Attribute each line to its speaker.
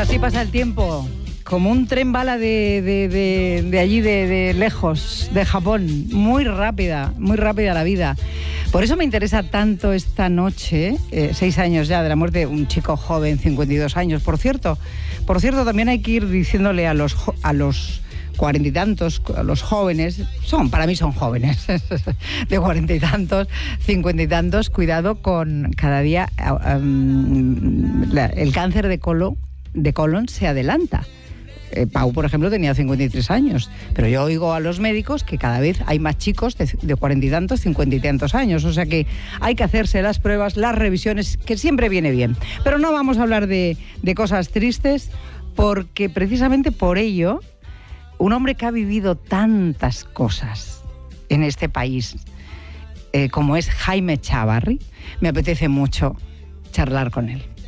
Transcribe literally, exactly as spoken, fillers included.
Speaker 1: así pasa el tiempo, como un tren bala de, de, de, de allí, de, de lejos, de Japón. Muy rápida, muy rápida la vida. Por eso me interesa tanto esta noche, eh, seis años ya de la muerte de un chico joven, cincuenta y dos años. Por cierto, por cierto, también hay que ir diciéndole a los a los cuarenta y tantos, a los jóvenes, son, para mí son jóvenes, de cuarenta y tantos, cincuenta y tantos, cuidado con cada día um, la, el cáncer de colon, de colon se adelanta. Eh, Pau, por ejemplo, tenía cincuenta y tres años, pero yo oigo a los médicos que cada vez hay más chicos de, de cuarenta y tantos, cincuenta y tantos años, o sea que hay que hacerse las pruebas, las revisiones, que siempre viene bien. Pero no vamos a hablar de, de cosas tristes, porque precisamente por ello, un hombre que ha vivido tantas cosas en este país, eh, como es Jaime Chávarri, me apetece mucho charlar con él.